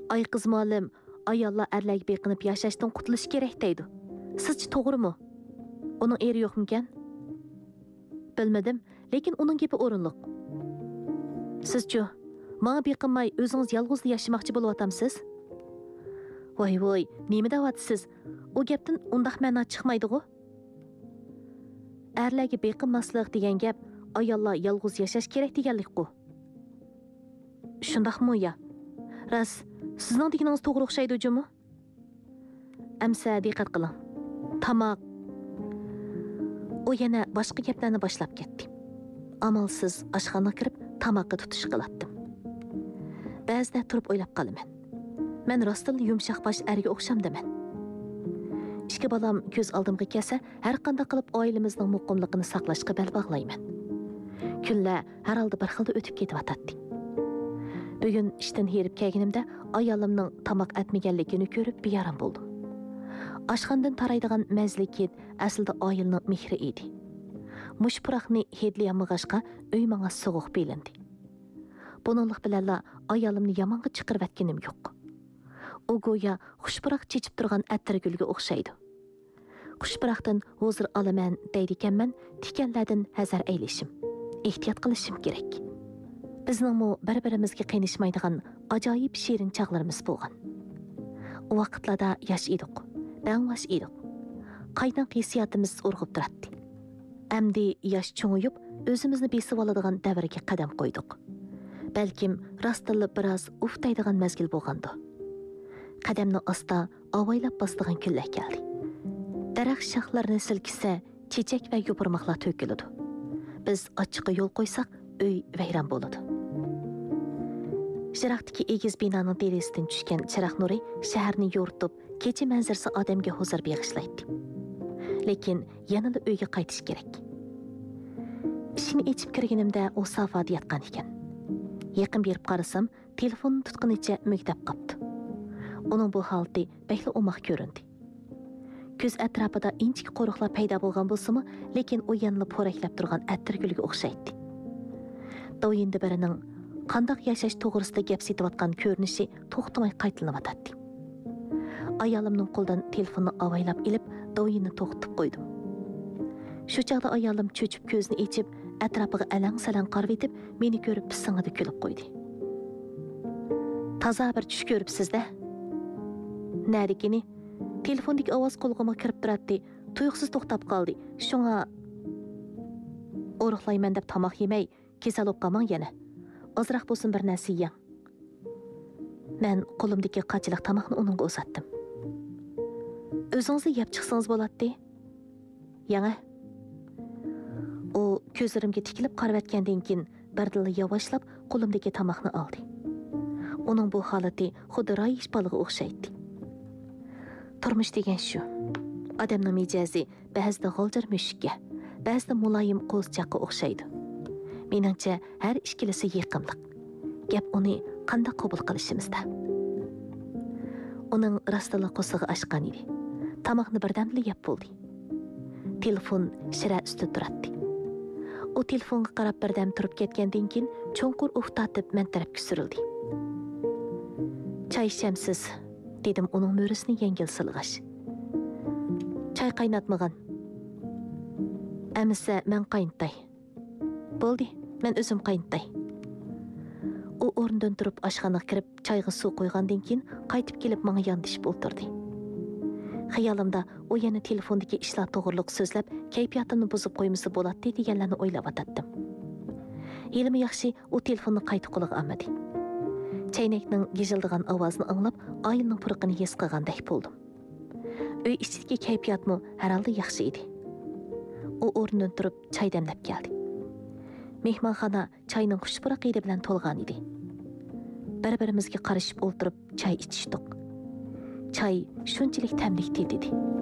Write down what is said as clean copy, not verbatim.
Ay kız malım, ayollar erlarga beqinib yashashdan qutulish kerak deydi. Sizchi to'g'rimi? Uning eri yo'qmikan? Bilmadim, lekin uning gapi o'rinliq. Sizchi, menga beqinmay o'zingiz yolg'iz yashamoqchi bo'lyapsiz? Voy, nima deyapsiz? O gapdan undaq ma'no chiqmaydi-ku. Erlarga beqinmaslik degan gap ayollar yolg'iz yashash kerak deganlik-ku. Shundaqmi ya? Ras, sizning deganingiz to'g'ri o'xshaydi o'jimi? Amsa diqqat qiling. Tamoq. O yana boshqa gaplarni boshlab ketdi. Amalsiz oshxonaga kirib tamoqqa tutish qilatdim. Ba'zida turib o'ylab qolaman. Men rostdan yumshoq bosh erga o'xshamdaman. Ikki balam ko'z oldimga kelsa, har qanday qilib oilamizning muqimligini saqlashga bel bog'layman. Kunlar har holda bir xilda o'tib ketyapti. Bugun ishdan herib kelganimda ayolimning tamoq atmaganligini ko'rib beyaram bo'ldim. Oshxonadan taraydigan mazlikit aslida oilning mehri edi. Mushpuroqni hidlayamag'ashqa uy menga sovuq belindi. Buninglik bilan ayolimni yomonga chiqarib atganim yo'q. O go'yo xushpuroq chechib turgan atirgulga o'xshaydi. Xushpuroqdan hozir olaman deydi ekanman, tikanlardan hazar aylashim, ehtiyot qilishim kerak. Bizning bir-birimizga qiynashmaydigan ajoyib shirin chaqlarimiz bo'lgan. O vaqtlarda yosh edik, banglash edik. Qaydan hissiyotimiz urg'ib turadi. Amdi yosh cho'ng'ib, o'zimizni besib oladigan davrga qadam qo'ydik. Balkim rostilla biroz uftaydigan mazgil bo'lgandi. Qadamni asta avaylab bosdigan kunlar keldi. Daraxt shoxlarini silkisa, chechak va yopirmoqlar to'kiladi. Biz ochiqqa yo'l qo'ysak, uy vayron bo'ladi. Shiraqdagi egiz binoning deresidan tushgan chiroq nuri shaharni yo'ritib, kecha manzarasi odamga huzur bag'ishlaydi. Lekin yanada uyga qaytish kerak. Ishini echib kirganimda u safada yotgan ekan. Yaqin berib qarasam, telefonni tutqunicha mugdab qopti. Uning bu holati bekli o'moq ko'rindi. Ko'z atrofida inchik qo'riqlar paydo bo'lgan bo'lsa-mu, lekin u yanada po'raklab turgan atirgulga o'xshaydi. Doyinda birining qandoq yashash to'g'risida gap setayotgan ko'rinishi to'xtamay qaytlanayotdi. Ayolimning qo'ldan telefonni avaylab ilib, doyinni to'xtatib qo'ydim. Shu chaqda ayolim cho'chib ko'zini ochib, atrofiga alang-salang qarab etib, meni ko'rib pisingida kulib qo'ydi. Toza bir tush ko'ribsiz-da. Nədikini? Telefondagi ovoz qo'lg'ima kirib turadi. Tuyuqsiz to'xtab qoldi. Shunga o'ruqlayman deb tamoq yemay, kasal bo'lib qolmang yana. Ozroq bo'lsin bir narsa yeng. Men qo'limdagi qachilik tamoqni uningga uzatdim. O'zingizni yeb chiqsangiz bo'ladi. Yana. U ko'zlarimga tikilib qarab atgandan keyin birdilla yavaşlab qo'limdagi tamoqni oldi. Uning bu holati xuddi rayish balig'i o'xshaydi. Turmush degan shu. Odamning mijozi ba'zida g'oljir mushukka, ba'zida muloyim qo'zchaqqa o'xshaydi. Meningcha har ikkilisi yiqimliq. Gap uni qanday qabul qilishimizda. Uning rostila qo'sig'i oshgan edi. Tamoqni birdamli yeb bo'ldi. Telefon shira ustida turadi. O telefonga qarab birdam turib ketgandan keyin cho'nqur uftatib men tarafga surildi. Choy shamsiz, dedim uning mo'risini yengil silg'ash. Choy qaynatmagan. Amisa men qaynatay. Bo'ldi, men o'zim qaynatay. U o'rnidan turib oshxonaga kirib choyga suv qo'ygandan keyin qaytib kelib menga yondashib o'tirdi. Xayolimda u yana telefondagi ishlar to'g'riliq so'zlab, kayfiyatimni buzib qo'ymasa bo'ladi deganlarni o'ylab o'tdim. Yelimi yaxshi u telefonni qayta qo'liga olmadi. Chaynakning gijildigan ovozini anglab, oyimning purqini his qilgandek bo'ldim. Uy ichidagi kayfiyatmi har holda yaxshi edi. U o'rnidan turib choy damlab keldi. Mehmonxona choyning xushpuroq hidi bilan to'lgan edi. Bir-birimizga qarashib o'tirib choy ichishdik. Choy shunchalik tamlik dedi.